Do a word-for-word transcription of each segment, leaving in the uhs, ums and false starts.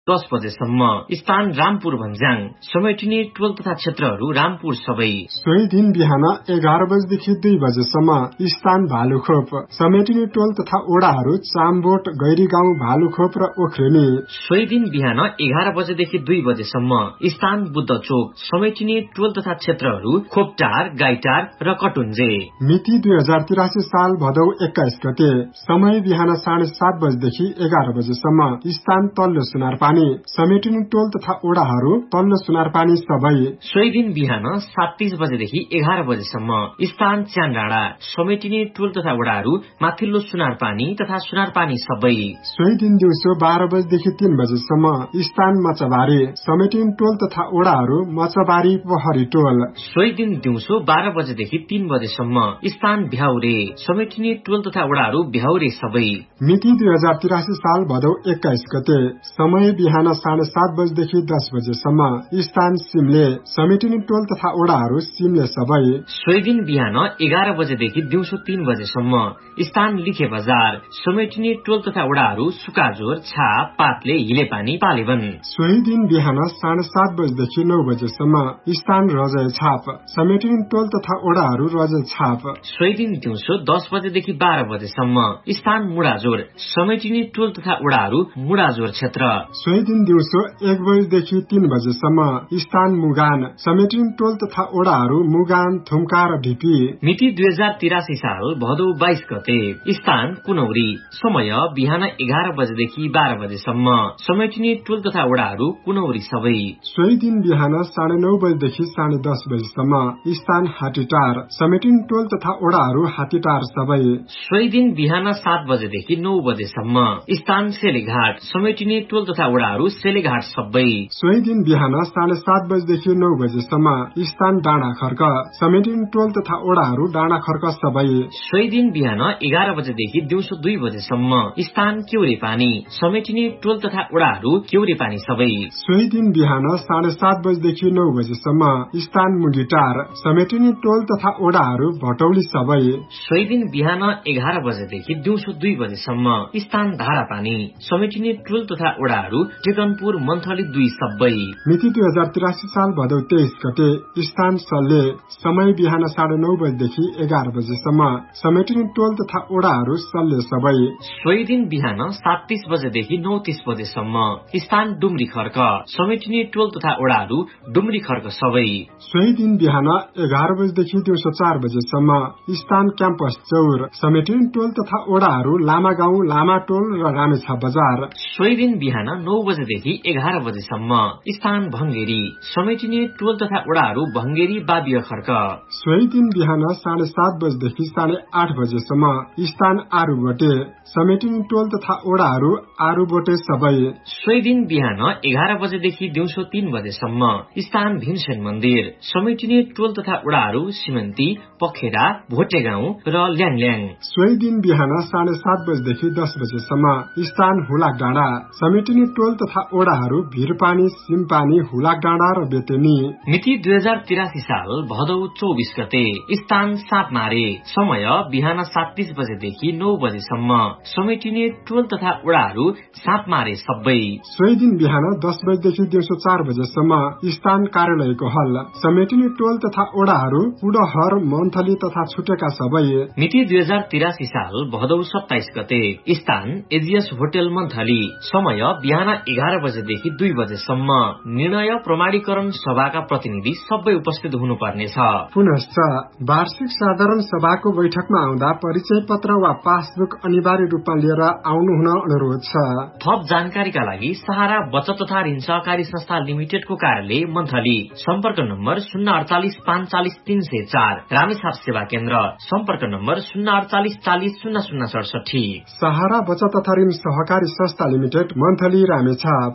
दस बजेसम्म। स्थान रामपुर भन्ज्याङ। समेटिने टोल तथा क्षेत्रहरू रामपुर सबै। सोही दिन बिहान एघार बजेदेखि दुई बजेसम्म। स्थान भालुखोप। समेटिने टोल तथा ओडाहरू चामबोट, गैरीगाउँ, भालुखोप र ओख्रेनी। सोही दिन बिहान एघार बजेदेखि दुई बजेसम्म। स्थान बुद्धचोक। समेटिने टोल तथा क्षेत्रहरू खोपटार, गाईटार र कटुन्जे। मिति दुई हजार तिरासी साल भदौ एक्काइस गते। समय बिहान साढे सात बजेदेखि एघार बजेसम्म। स्थान तल्लो सुनारपानी। समेटिने टोल तथा ओडाहरू तल्लो सुनारपानी सबै। सोही दिन बिहान सात तीस बजेदेखि एघार बजेसम्म। स्थान च्यानडाँडा। समेटिने टोल तथा ओडाहरू माथिल्लो सुनारपानी तथा सुनारपानी सबै। सोही दिन दिउँसो बाह्र बजेदेखि तीन बजेसम्म। स्थान मचबारी। समेटिने टोल तथा ओडाहरू मचबारी, पहरी टोल। सोही दिन दिउँसो बाह्र बजेदेखि तीन बजेसम्म। स्थान भ्याउरे। समेटिने टोल तथा ओडाहरू भ्याउरे सबै। मिति दुई हजार तिरासी साल भदौ एक्काइस गते। समय बिहान साढे सात बजेदेखि दस बजेसम्म। स्थान सिमले। समेटिने टोल तथा ओडाहरू सिमले सबै। सोही दिन बिहान एघार बजेदेखि दिउँसो तीन बजेसम्म। स्थान लिखे बजार। समेटिने टोल तथा ओडाहरू सुकाजोर, छाप, पातले, हिलेपानी, पालेवन। सोही दिन बिहान साढे सात बजेदेखि नौ बजेसम्म। स्थान रजय छाप। समेटिने टोल तथा ओडाहरू रजय छाप। सोही दिन दिउँसो दस बजेदेखि बाह्र बजेसम्म। स्थान मुडाजोर। समेटिने टोल तथा ओडाहरू मुडाजोर क्षेत्र। सोही दिन दिउँसो एक बजेदेखि तीन बजेसम्म। स्थान मुगान। समेटिने टोल तथा ओडाहरू मुगान, थुम्का र ढिपी। मिति दुई हजार तिरासी साल भदौ बाइस गते। स्थान कुनौरी। समय बिहान एघार बजेदेखि बाह्र बजेसम्म। समेटिने टोल तथा ओडाहरू कुनौरी सबै। सोही दिन बिहान साढे नौ बजेदेखि साढे दस बजेसम्म। स्थान हाटीटार। समेटिने टोल तथा ओडाहरू हाटीटार सबै। सोही दिन बिहान सात बजेदेखि नौ बजेसम्म। स्थान सेलेघाट। समेटिने टोल तथा ओडाहरू सेलेघाट सबै। सोही दिन बिहान साढे सात बजेदेखि नौ बजेसम्म। स्थान डाँडा खर्क। समेटिने टोल तथा ओडाहरू डाँडा खर्क सबै। सोही दिन बिहान एघार बजेदेखि दिउँसो दुई बजेसम्म। स्थान क्यौरे पानी। समेटिने टोल तथा ओडाहरू क्यौरे पानी सबै। सोही दिन बिहान साढे सात बजेदेखि नौ बजेसम्म। स्थान मुगिटार। समेटिने टोल तथा ओडाहरू भटौली सबै। सोही दिन बिहान एघार बजेदेखि दिउँसो दुई बजेसम्म। स्थान धारापानी। समेटिने टोल तथा ओडाहरू टेकनपुर, मन्थली दुई सबै। मिति दुई हजार तिरासी साल भदौ तेइस गते। स्थान सल्ले। समय बिहान साढे नौ बजेदेखि एघार बजेसम्म। समेटिने टोल तथा ओडाहरू सल्ले सबै। सोही दिन बिहान सात तीस बजेदेखि नौ तीस बजेसम्म। स्थान डुम्री खर्क। समेटिने टोल तथा ओडाहरू डुम्री खर्क सबै। सोही दिन बिहान एघार बजेदेखि दिउँसो चार बजेसम्म। स्थान क्याम्पस चौर। समेटिने टोल तथा ओडाहरू लामा गाउँ, लामा टोल र रामेछाप बजार। सोही दिन बिहान नौ बजेदेखि एघार बजेसम्म। स्थान भंगेरी। समेटिने टोल तथा ओडाहरू भंगेरी, बाबिय खर्क। सोही दिन बिहान साढे सात बजेदेखि साढे आठ बजेसम्म। स्थान आरुबोटे। समेटिने टोल तथा ओडाहरू आरुबोटे सबै। सोही दिन बिहान एघार बजेदेखि दिउँसो तीन बजेसम्म। स्थान भीमसेन मन्दिर। समेटिने टोल तथा ओडाहरू सिमन्ती, पखेरा, भोटेगाउँ र ल्याङल्याङ। सोही दिन बिहान साढे सात बजेदेखि दस बजेसम्म। स्थान हुलाक डाँडा। समेटिने टोल तथा ओडाहरू भिरपानी, सिमपानी, हुलाक डाँडा र बेतेनी। मिति दुई हजार तिरासी साल भदौ चौबिस गते। स्थान सापमारे। समय बिहान सात तीस बजेदेखि नौ बजेसम्म। समेटिने टोल तथा ओडाहरू सापमारे सबै। सोही दिन बिहान दस बजेदेखि दिउँसो चार बजेसम्म। स्थान कार्यालयको हल। समेटिने टोल तथा ओडाहरू पुडहर, मन्थली तथा छुटेका सबै। मिति दुई हजार तिरासी साल भदौ सत्ताइस गते। स्थान एजिएस होटल मन्थली। समय बिहान एघार बजेदेखि दुई बजेसम्म। निर्णय प्रमाणीकरण सभाका प्रतिनिधि सबै उपस्थित हुनुपर्नेछ। पुनश्च वार्षिक साधारण सभाको बैठकमा आउँदा परिचय पत्र वा पासबुक अनिवार्य रूपमा लिएर आउनु हुन अनुरोध छ। थप जानकारीका लागि सहारा बचत तथा ऋण सहकारी संस्था लिमिटेडको कार्यालय मन्थली। सम्पर्क नम्बर शून्य अडचालिस पाँच चालिस तीन सय चार। रामेछाप सेवा केन्द्र। सम्पर्क नम्बर शून्य अडचालिस चालिस शून्य शून्य सडसठी। सहारा बचत तथा ऋण सहकारी संस्था limited, monthly, Ramechhap.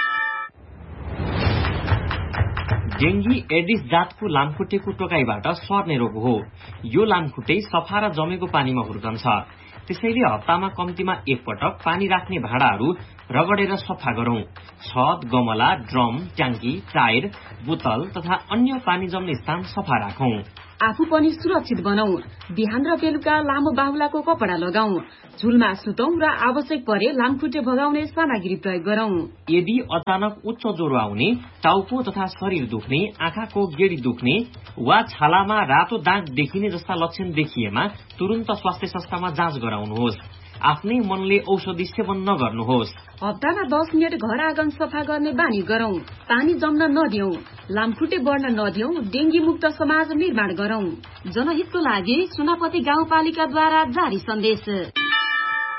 Dengue Aedes जातको लामखुट्टेको टोकाइबाट सर्ने रोग हो। यो लामखुट्टे सफा र जमेको पानीमा हुर्कन्छ। त्यसैले हप्तामा कम्तीमा एक पटक पानी राख्ने भाँडाहरू रगडेर सफा गरौं। छत, गमला, ड्रम, ट्याङ्की, टायर, बोतल तथा अन्य पानी जम्ने स्थान सफा राखौं। आफू पनि सुरक्षित बनाऊ। बिहान र बेलुका लामो बाहुलाको कपडा लगाऊ। झुलमा सुतौं र आवश्यक परे लामखुट्टे भगाउने सामग्री प्रयोग गरौं। यदि अचानक उच्च ज्वरो आउने, टाउको तथा शरीर दुख्ने, आँखाको गेडी दुख्ने वा छालामा रातो दाग देखिने जस्ता लक्षण देखिएमा तुरन्त स्वास्थ्य संस्थामा जाँच गराउनुहोस्। आफ्नै मनले औषधि सेवन नगर्नुहोस्। हप्तामा दस मिनट घर आँगन सफा गर्ने बानी गरौं। पानी जम्न नदियौं। लामखुट्टे बढ्न नदियौं। डेंगी मुक्त समाज निर्माण गरौं। जनहितको लागि सुनापति गाउँपालिकाद्वारा जारी सन्देश।